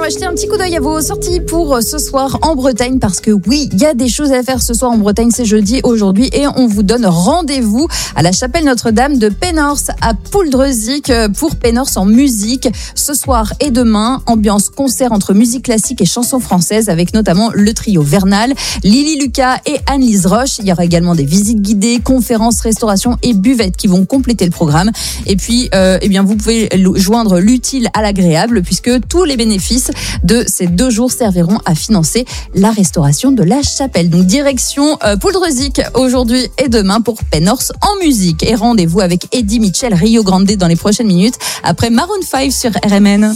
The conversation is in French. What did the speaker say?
va jeter un petit coup d'œil à vos sorties pour ce soir en Bretagne parce que oui, il y a des choses à faire ce soir en Bretagne, c'est jeudi aujourd'hui et on vous donne rendez-vous à la chapelle Notre-Dame de Pénorce à Pouldreuzic pour Pénorce en musique ce soir et demain. Ambiance concert entre musique classique et chansons françaises avec notamment le trio Vernal, Lily Lucas et Anne-Lise Roche. Il y aura également des visites guidées, conférences, restauration et buvettes qui vont compléter le programme. Et puis, vous pouvez joindre l'utile à l'agréable puisque tous les bénéfices de ces 2 jours serviront à financer la restauration de la chapelle. Donc direction Pouldreuzic aujourd'hui et demain pour Pénorce en musique. Et rendez-vous avec Eddie Mitchell, Rio Grande dans les prochaines minutes après Maroon 5 sur RMN.